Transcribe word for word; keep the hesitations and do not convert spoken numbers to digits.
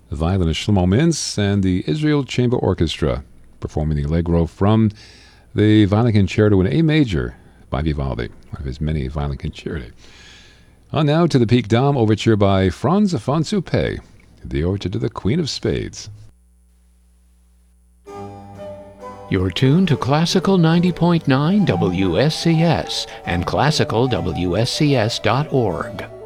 the violinist Shlomo Mintz, and the Israel Chamber Orchestra, performing the Allegro from the Violin Concerto in A major by Vivaldi, one of his many violin concerti. On now to the Pique Dame Overture by Franz von Suppé, the overture to the Queen of Spades. You're tuned to Classical ninety point nine W S C S and classical W S C S dot org.